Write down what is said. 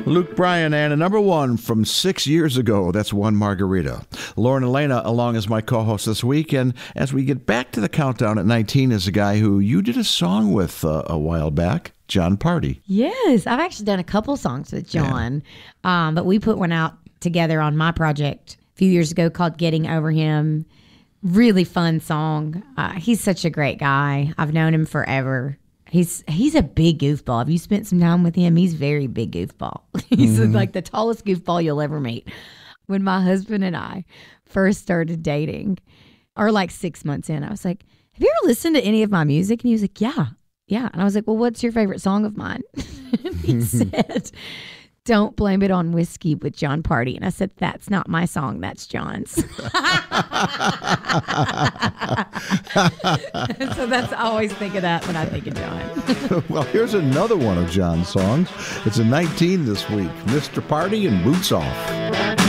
Luke Bryan and a number one from 6 years ago. That's One Margarita. Lauren Elena along as my co-host this week. And as we get back to the countdown at 19 is a guy who you did a song with a while back, Jon Pardi. Yes, I've actually done a couple songs with Jon, but we put one out together on my project a few years ago called Getting Over Him. Really fun song. He's such a great guy. I've known him forever. He's a big goofball. Have you spent some time with him? He's very big goofball. He's like the tallest goofball you'll ever meet. When my husband and I first started dating, or like 6 months in, I was like, have you ever listened to any of my music? And he was like, yeah. And I was like, well, what's your favorite song of mine? And he said, Don't Blame It on Whiskey with Jon Pardi. And I said, that's not my song, that's Jon's. So that's I always think of that when I think of Jon. Well, here's another one of Jon's songs. It's a 19 this week, Mr. Party and Boots Off.